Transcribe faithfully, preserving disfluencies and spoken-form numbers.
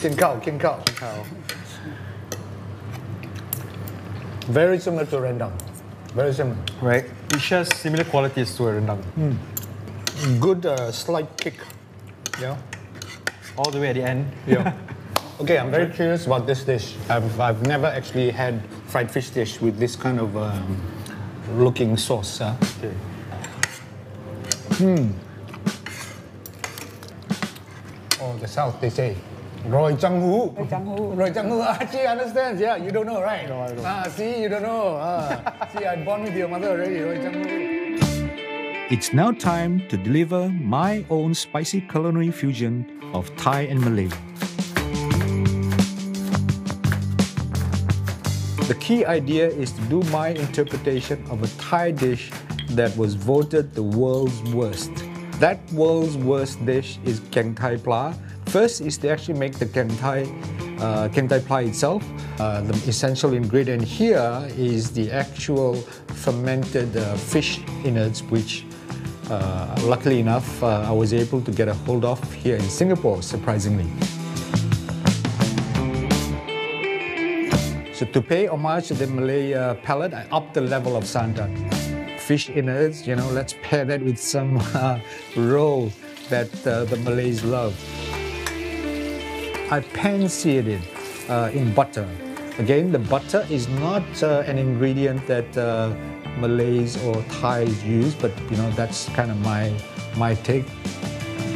กินข้าวกินข้าว Very similar to rendang. Very similar. Right? It shares similar qualities to a rendang. Good uh, slight kick. Yeah. All the way at the end. Yeah. Okay, I'm very curious about this dish. I've, I've never actually had fried fish dish with this kind of um, looking sauce. Huh? Okay. Oh, the South, they say. Roy Chang Hu. Roy Chang Hu. Roy Chang Hu. Ah, she understands. Yeah, you don't know, right? No, I don't. Ah, see, you don't know. Ah, see, I born with your mother already, Roy Chang Hu. It's now time to deliver my own spicy culinary fusion of Thai and Malay. The key idea is to do my interpretation of a Thai dish that was voted the world's worst. That world's worst dish is Keng Thai Pla. First is to actually make the Keng Thai, uh, Keng Thai Pla itself. Uh, the essential ingredient here is the actual fermented uh, fish innards, which uh, luckily enough uh, I was able to get a hold of here in Singapore, surprisingly. So to pay homage to the Malay uh, palate, I upped the level of santan. Fish innards, you know, let's pair that with some uh, roe that uh, the Malays love. I pan-seared it uh, in butter. Again, the butter is not uh, an ingredient that uh, Malays or Thais use, but you know, that's kind of my, my take.